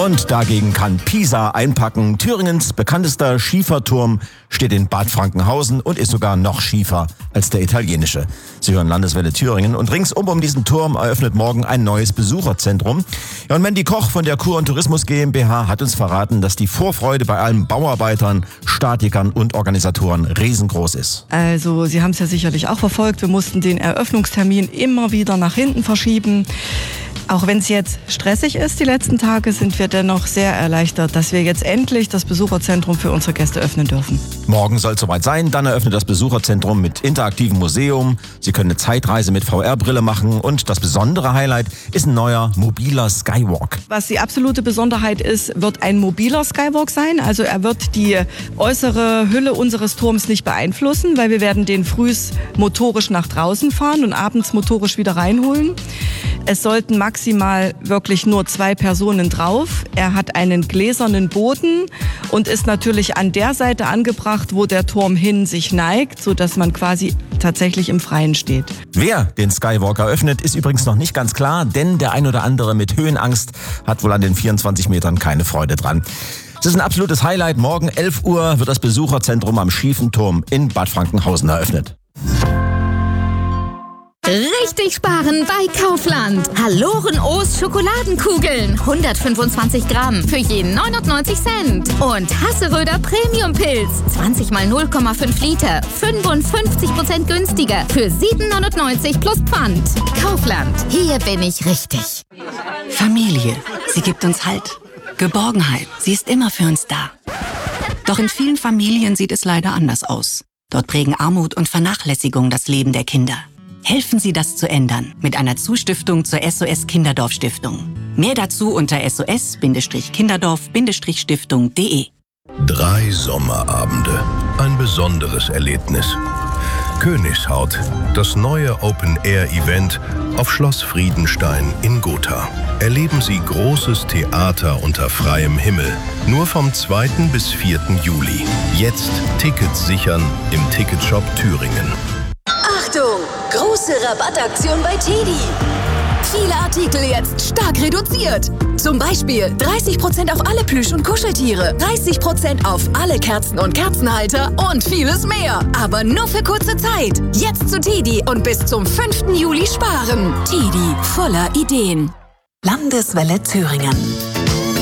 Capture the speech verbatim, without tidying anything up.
Und dagegen kann Pisa einpacken. Thüringens bekanntester Schieferturm steht in Bad Frankenhausen und ist sogar noch schiefer als der italienische. Sie hören Landeswelle Thüringen und ringsum um diesen Turm eröffnet morgen ein neues Besucherzentrum. Ja, und Mandy Koch von der Kur und Tourismus GmbH hat uns verraten, dass die Vorfreude bei allen Bauarbeitern, Statikern und Organisatoren riesengroß ist. Also Sie haben es ja sicherlich auch verfolgt. Wir mussten den Eröffnungstermin immer wieder nach hinten verschieben. Auch wenn es jetzt stressig ist, die letzten Tage, sind wir dennoch sehr erleichtert, dass wir jetzt endlich das Besucherzentrum für unsere Gäste öffnen dürfen. Morgen soll es soweit sein. Dann eröffnet das Besucherzentrum mit interaktivem Museum. Sie können eine Zeitreise mit V R-Brille machen. Und das besondere Highlight ist ein neuer mobiler Skywalk. Was die absolute Besonderheit ist, wird ein mobiler Skywalk sein. Also er wird die äußere Hülle unseres Turms nicht beeinflussen, weil wir werden den frühs motorisch nach draußen fahren und abends motorisch wieder reinholen. Es sollten maximal wirklich nur zwei Personen drauf. Er hat einen gläsernen Boden und ist natürlich an der Seite angebracht, wo der Turm hin sich neigt, sodass man quasi tatsächlich im Freien steht. Wer den Skywalk eröffnet, ist übrigens noch nicht ganz klar, denn der ein oder andere mit Höhenangst hat wohl an den vierundzwanzig Metern keine Freude dran. Es ist ein absolutes Highlight. Morgen elf Uhr wird das Besucherzentrum am Schiefen Turm in Bad Frankenhausen eröffnet. Richtig sparen bei Kaufland. Haloren O's Schokoladenkugeln. hundertfünfundzwanzig Gramm für je neunundneunzig Cent. Und Hasseröder Premium Pilz. zwanzig mal null Komma fünf Liter. fünfundfünfzig Prozent günstiger. Für sieben neunundneunzig plus Pfand. Kaufland. Hier bin ich richtig. Familie. Sie gibt uns Halt. Geborgenheit. Sie ist immer für uns da. Doch in vielen Familien sieht es leider anders aus. Dort prägen Armut und Vernachlässigung das Leben der Kinder. Helfen Sie, das zu ändern mit einer Zustiftung zur S O S Kinderdorf Stiftung. Mehr dazu unter S O S Kinderdorf Stiftung punkt de. Drei Sommerabende. Ein besonderes Erlebnis. Königshaut, das neue Open-Air-Event auf Schloss Friedenstein in Gotha. Erleben Sie großes Theater unter freiem Himmel. Nur vom zweiten bis vierten Juli. Jetzt Tickets sichern im Ticketshop Thüringen. Achtung! Große Rabattaktion bei Teddy. Viele Artikel jetzt stark reduziert. Zum Beispiel dreißig Prozent auf alle Plüsch- und Kuscheltiere, dreißig Prozent auf alle Kerzen und Kerzenhalter und vieles mehr. Aber nur für kurze Zeit. Jetzt zu Teddy und bis zum fünften Juli sparen. Teddy, voller Ideen. Landeswelle Thüringen.